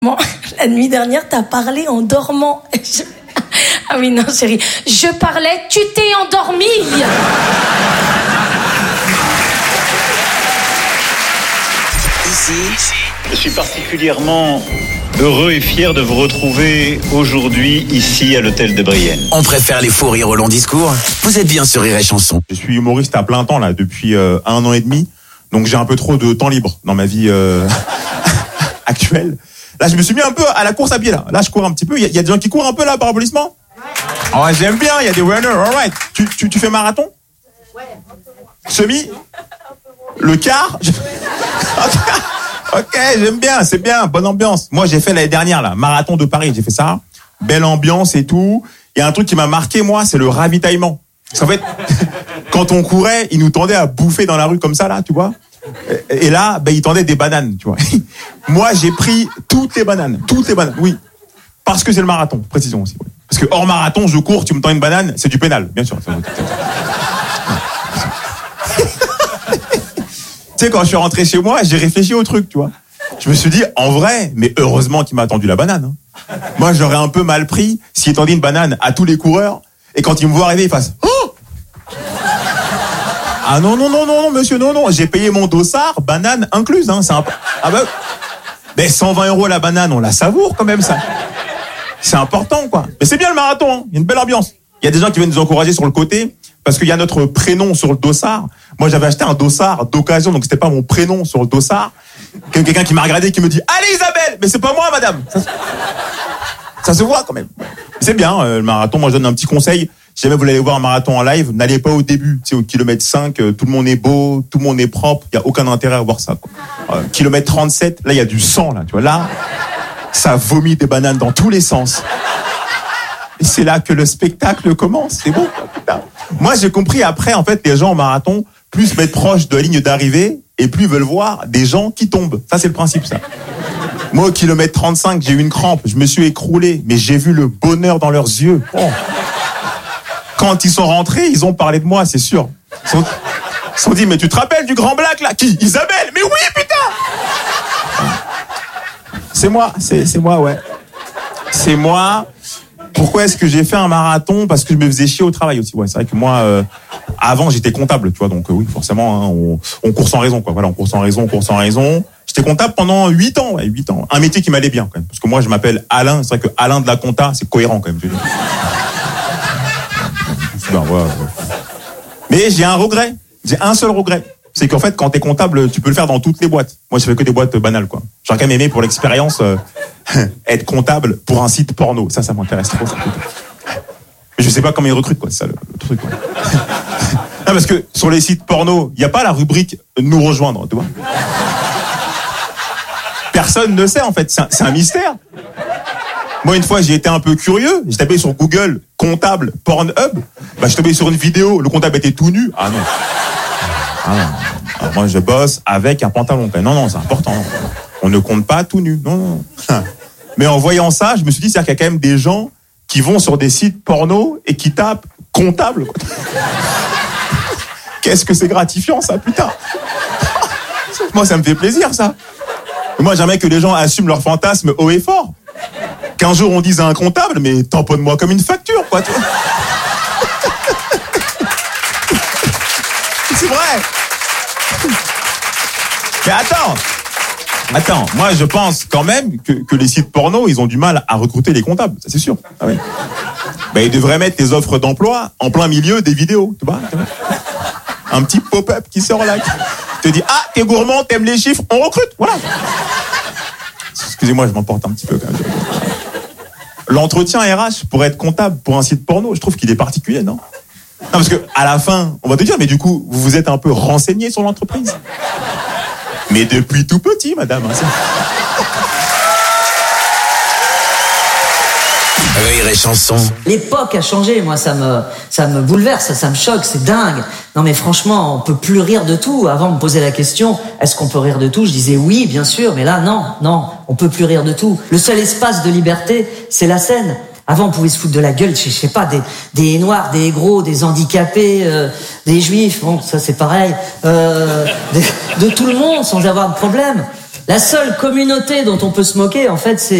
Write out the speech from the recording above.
Bon, la nuit dernière, t'as parlé en dormant. Ah oui, non, chérie. Je parlais, tu t'es endormie. Ici, je suis particulièrement heureux et fier de vous retrouver aujourd'hui ici à l'hôtel de Brienne. On préfère les faux rires au long discours. Vous êtes bien sur Rire et Chanson. Je suis humoriste à plein temps là depuis 1 an et demi, donc j'ai un peu trop de temps libre dans ma vie actuelle. Là, je me suis mis un peu à la course à pied là. Là, je cours un petit peu. Il y a des gens qui courent un peu là par applaudissement. Oh, j'aime bien. Il y a des runners. Alright. Tu fais marathon? Ouais. Semi? Le quart? Ok, j'aime bien. C'est bien. Bonne ambiance. Moi, j'ai fait l'année dernière là, marathon de Paris. J'ai fait ça. Belle ambiance et tout. Il y a un truc qui m'a marqué moi, c'est le ravitaillement. Parce qu'en fait, quand on courait, ils nous tendaient à bouffer dans la rue comme ça là, tu vois. Et là, ben, ils tendaient des bananes, tu vois. Moi, j'ai pris toutes les bananes, oui. Parce que c'est le marathon, précision aussi. Oui. Parce que hors marathon, je cours, tu me tends une banane, c'est du pénal, bien sûr. Tu sais, quand je suis rentré chez moi, j'ai réfléchi au truc, tu vois. Je me suis dit, en vrai, mais heureusement qu'il m'a tendu la banane. Hein. Moi, j'aurais un peu mal pris s'il tendait une banane à tous les coureurs, et quand ils me voient arriver, ils fassent « Oh !» Ah non, monsieur, non. J'ai payé mon dossard, banane incluse, hein. Ah bah, mais 120 € la banane, on la savoure quand même, ça. C'est important, quoi. Mais c'est bien le marathon, hein. Il y a une belle ambiance. Il y a des gens qui viennent nous encourager sur le côté, parce qu'il y a notre prénom sur le dossard. Moi, j'avais acheté un dossard d'occasion, donc c'était pas mon prénom sur le dossard. Quelqu'un qui m'a regardé, qui me dit « Allez Isabelle !» Mais c'est pas moi, madame. Ça se voit quand même. C'est bien, le marathon. Moi, je donne un petit conseil. Si jamais vous voulez aller voir un marathon en live, n'allez pas au début. Tu sais, au kilomètre 5, tout le monde est beau, tout le monde est propre. Il y a aucun intérêt à voir ça, quoi. Kilomètre 37, là, il y a du sang, là. Tu vois, là, ça vomit des bananes dans tous les sens. Et c'est là que le spectacle commence. C'est beau, quoi, putain. Moi, j'ai compris après, en fait, les gens au marathon, plus se mettent proches de la ligne d'arrivée et plus veulent voir des gens qui tombent. Ça, c'est le principe, ça. Moi, au kilomètre 35, j'ai eu une crampe. Je me suis écroulé, mais j'ai vu le bonheur dans leurs yeux. Oh. Quand ils sont rentrés, ils ont parlé de moi, c'est sûr. Ils se sont dit, mais tu te rappelles du grand black, là? Qui? Isabelle? Mais oui, putain! C'est moi, ouais. C'est moi. Pourquoi est-ce que j'ai fait un marathon? Parce que je me faisais chier au travail aussi. Ouais, c'est vrai que moi, avant, j'étais comptable, tu vois. Donc, oui, forcément, hein, on court sans raison, quoi. Voilà, on court sans raison. J'étais comptable pendant 8 ans, ouais, 8 ans. Un métier qui m'allait bien, quand même. Parce que moi, je m'appelle Alain. C'est vrai que Alain de la compta, c'est cohérent, quand même. Ouais. Mais j'ai un regret. J'ai un seul regret. C'est qu'en fait, quand t'es comptable, tu peux le faire dans toutes les boîtes. Moi, je fais que des boîtes banales, quoi. J'aurais quand même aimé pour l'expérience être comptable pour un site porno. Ça m'intéresse trop. Mais je sais pas comment ils recrutent, quoi. C'est ça le truc, quoi. Non, parce que sur les sites porno, il y a pas la rubrique nous rejoindre, tu vois. Personne ne sait, en fait. C'est un mystère. Moi, une fois, j'ai été un peu curieux. J'ai tapé sur Google comptable Pornhub. Bah, je tombé sur une vidéo. Le comptable était tout nu. Ah non. Alors, moi, je bosse avec un pantalon. Non, c'est important. On ne compte pas tout nu. Non. Mais en voyant ça, je me suis dit, c'est-à-dire qu'il y a quand même des gens qui vont sur des sites porno et qui tapent comptable. Qu'est-ce que c'est gratifiant, ça, putain. Moi, ça me fait plaisir, ça. Et moi, j'aimerais que les gens assument leur fantasme haut et fort. Qu'un jour on dise à un comptable, mais tamponne-moi comme une facture, quoi. Tu vois. C'est vrai. Mais attends, moi je pense quand même que les sites porno, ils ont du mal à recruter les comptables, ça c'est sûr. Ah oui. Ben, ils devraient mettre des offres d'emploi en plein milieu des vidéos, tu vois. Un petit pop-up qui sort là, qui te dit, ah, t'es gourmand, t'aimes les chiffres, on recrute, voilà. Excusez-moi, je m'emporte un petit peu quand même. L'entretien RH pour être comptable pour un site porno, je trouve qu'il est particulier, non? Non, parce que à la fin, on va te dire, mais du coup, vous vous êtes un peu renseigné sur l'entreprise. Mais depuis tout petit, madame. Hein, Rire et Chanson. L'époque a changé, moi ça me bouleverse, ça me choque, c'est dingue. Non mais franchement, on peut plus rire de tout. Avant on me posait la question, est-ce qu'on peut rire de tout? Je disais oui, bien sûr, mais là non, on peut plus rire de tout. Le seul espace de liberté, c'est la scène. Avant on pouvait se foutre de la gueule, je sais pas, des noirs, des gros, des handicapés, des juifs, bon ça c'est pareil, de tout le monde sans avoir de problème. La seule communauté dont on peut se moquer, en fait, c'est